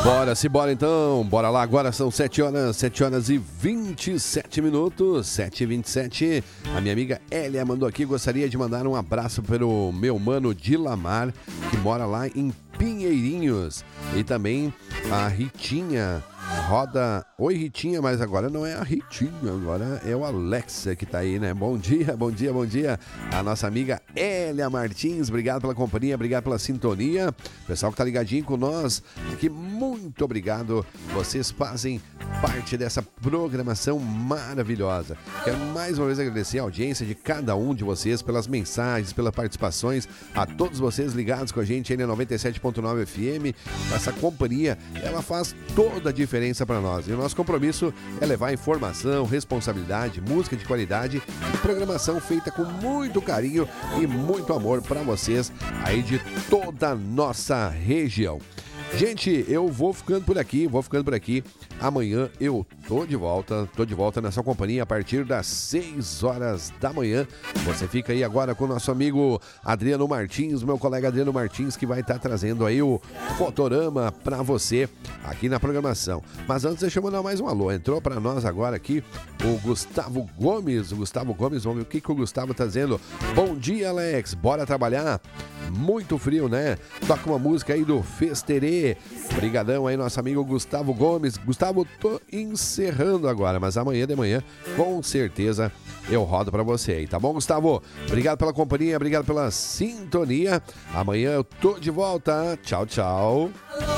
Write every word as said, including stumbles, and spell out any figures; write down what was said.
Bora, se bora então, bora lá, agora são sete horas, sete horas e vinte e sete minutos, sete e vinte e sete. A minha amiga Elia mandou aqui, gostaria de mandar um abraço para o meu mano Dilamar, que mora lá em Pinheirinhos. E também a Ritinha, roda... Oi Ritinha, mas agora não é a Ritinha, agora é o Alexa que tá aí, né? Bom dia, bom dia, bom dia. A nossa amiga Elia Martins, obrigado pela companhia, obrigado pela sintonia. Pessoal que tá ligadinho com nós aqui, muito obrigado. Vocês fazem parte dessa programação maravilhosa. Quero mais uma vez agradecer a audiência de cada um de vocês pelas mensagens, pelas participações, a todos vocês ligados com a gente aí na noventa e sete ponto nove F M. Essa companhia, ela faz toda a diferença para nós. E o nosso compromisso é levar informação, responsabilidade, música de qualidade e programação feita com muito carinho e muito amor para vocês aí de toda a nossa região. Gente, eu vou ficando por aqui, vou ficando por aqui. Amanhã eu tô de volta, tô de volta na sua companhia a partir das seis horas da manhã. Você fica aí agora com o nosso amigo Adriano Martins, meu colega Adriano Martins, que vai estar trazendo aí o Fotorama pra você aqui na programação. Mas antes, deixa eu mandar mais um alô. Entrou pra nós agora aqui o Gustavo Gomes. O Gustavo Gomes, vamos ver o que, que o Gustavo tá dizendo. Bom dia, Alex, bora trabalhar? Muito frio, né? Toca uma música aí do Festerê. Obrigadão aí, nosso amigo Gustavo Gomes. Gustavo, tô encerrando agora, mas amanhã de manhã, com certeza, eu rodo pra você aí, tá bom, Gustavo? Obrigado pela companhia, obrigado pela sintonia. Amanhã eu tô de volta. Tchau, tchau.